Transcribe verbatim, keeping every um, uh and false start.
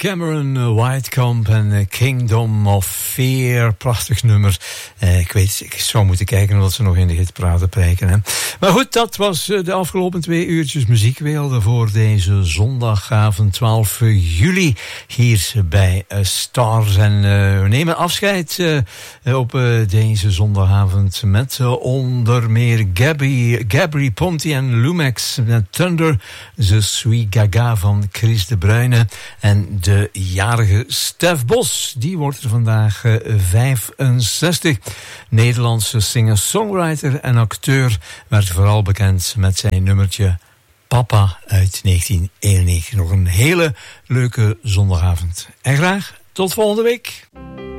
Cameron Whitecomb en Kingdom of Fear. Prachtig nummer. Uh, ik weet, ik zou moeten kijken of ze nog in de hitparade prijken. Hè. Maar goed, dat was de afgelopen twee uurtjes muziekwereld voor deze zondagavond twaalf juli. Hier bij uh, Stars. En uh, we nemen afscheid uh, op uh, deze zondagavond met uh, onder meer Gabby, Gabry Ponte en Lumex met Thunder. The Sweet Gaga van Chris de Bruyne. En de jarige Stef Bos, die wordt er vandaag uh, vijfenzestig. Nederlandse singer-songwriter en acteur, werd vooral bekend met zijn nummertje Papa uit negentien eenennegentig. Nog een hele leuke zondagavond. En graag tot volgende week.